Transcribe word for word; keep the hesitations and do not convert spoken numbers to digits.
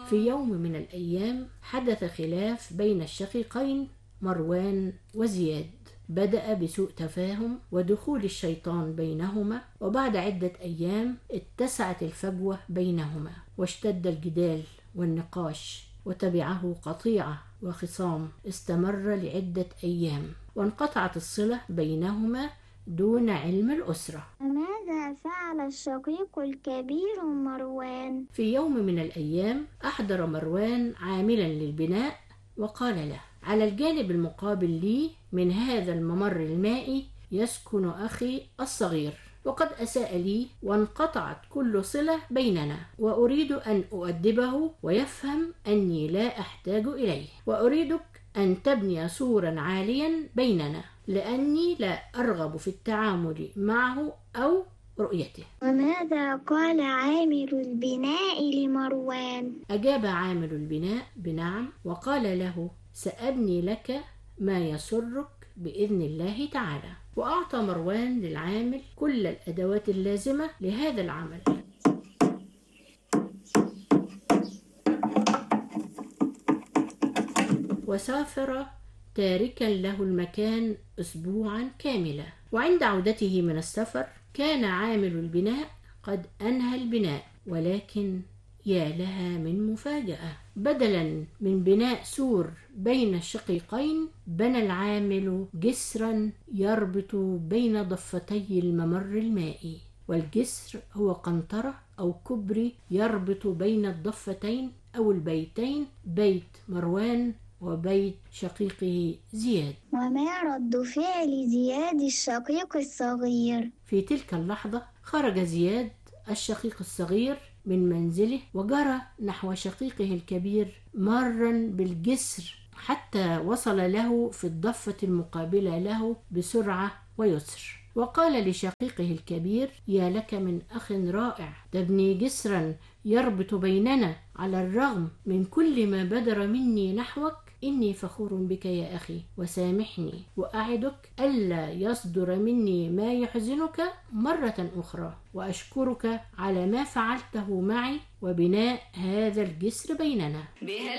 في يوم من الأيام حدث خلاف بين الشقيقين مروان وزياد، بدأ بسوء تفاهم ودخول الشيطان بينهما، وبعد عدة أيام اتسعت الفجوة بينهما واشتد الجدال والنقاش، وتبعه قطيعة وخصام استمر لعدة أيام، وانقطعت الصلة بينهما دون علم الأسرة. ماذا فعل الشقيق الكبير مروان؟ في يوم من الأيام أحضر مروان عاملا للبناء وقال له: على الجانب المقابل لي من هذا الممر المائي يسكن أخي الصغير، وقد أساء لي وانقطعت كل صلة بيننا، وأريد أن أؤدبه ويفهم أني لا أحتاج إليه، وأريدك أن تبني سورا عاليا بيننا، لأني لا أرغب في التعامل معه أو رؤيته. وماذا قال عامل البناء لمروان؟ أجاب عامل البناء بنعم، وقال له: سأبني لك ما يسرك بإذن الله تعالى. وأعطى مروان للعامل كل الأدوات اللازمة لهذا العمل. وسافر تاركا له المكان أسبوعا كاملا، وعند عودته من السفر كان عامل البناء قد أنهى البناء، ولكن يا لها من مفاجأة، بدلا من بناء سور بين الشقيقين بنى العامل جسرا يربط بين ضفتي الممر المائي، والجسر هو قنطرة أو كبري يربط بين الضفتين أو البيتين، بيت مروان وبيت شقيقه زياد. وما رد فعل زياد الشقيق الصغير؟ في تلك اللحظة خرج زياد الشقيق الصغير من منزله وجرى نحو شقيقه الكبير مارا بالجسر حتى وصل له في الضفة المقابلة له بسرعة ويسر، وقال لشقيقه الكبير: يا لك من أخ رائع، تبني جسرا يربط بيننا على الرغم من كل ما بدر مني نحوك. إني فخور بك يا أخي، وسامحني، وأعدك ألا يصدر مني ما يحزنك مرة أخرى، وأشكرك على ما فعلته معي وبناء هذا الجسر بيننا.